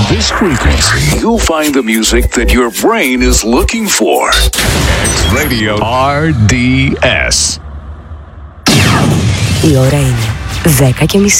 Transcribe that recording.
this frequency, you'll find the music that your brain is looking for. X Radio RDS. Η ώρα είναι 10:30.